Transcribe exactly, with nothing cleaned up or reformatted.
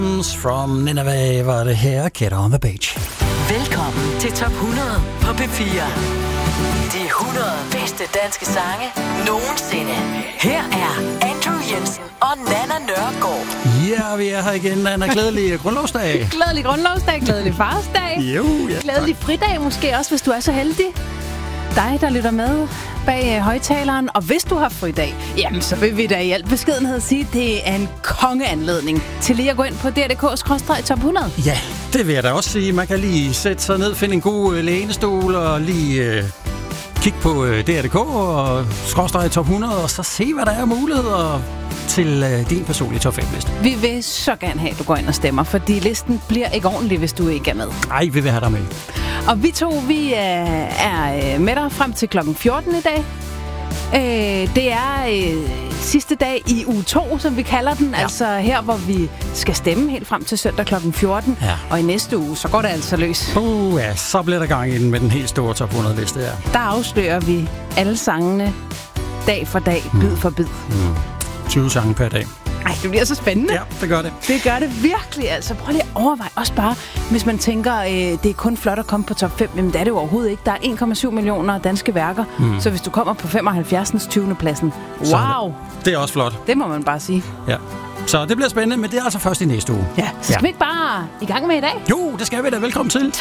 From Nineveh var det her. Get on the page. Velkommen til Top hundrede på P fire. De hundrede bedste danske sange nogensinde. Her er Andrew Jensen og Nana Nørgaard. Ja, vi er her igen. Anna, glædelig grundlovsdag. Glædelig grundlovsdag, glædelig farsdag. Jo, ja. Glædelig fridag måske også, hvis du er så heldig. Dig, der lytter med bag øh, højtaleren. Og hvis du har fridag, jamen så vil vi da i al beskedenhed sige, at det er en kongeanledning til lige at gå ind på D R punktum D K skråstreg top hundrede. Ja, det vil jeg da også sige. Man kan lige sætte sig ned, finde en god øh, lænestol og lige øh, kigge på øh, D R punktum D K og skråstreg top hundrede, og så se, hvad der er muligheder til øh, din personlige top fem liste. Vi vil så gerne have, at du går ind og stemmer, fordi listen bliver ikke ordentlig, hvis du ikke er med. Nej, vi vil have dig med. Og vi to, vi øh, er med dig frem til klokken fjorten i dag. Øh, det er øh, sidste dag i uge to, som vi kalder den. Ja. Altså her, hvor vi skal stemme helt frem til søndag klokken fjorten. Ja. Og i næste uge, så går det altså løs. Uh, ja, så bliver der gang i den med den helt store top hundrede liste her. Der afslører vi alle sangene dag for dag, mm. bid for bid. Mm. tyve sange per dag. Ej, det bliver så spændende. Ja, det gør det. Det gør det virkelig, altså. Prøv lige at overveje. Også bare, hvis man tænker, øh, det er kun flot at komme på top fem. Jamen, det er det jo overhovedet ikke. Der er en komma syv millioner danske værker. Mm. Så hvis du kommer på femoghalvfjerds tyvende pladsen. Wow! Det. det er også flot. Det må man bare sige. Ja. Så det bliver spændende, men det er altså først i næste uge. Ja, så skal ja. vi ikke bare i gang med i dag? Jo, det skal vi da. Velkommen til.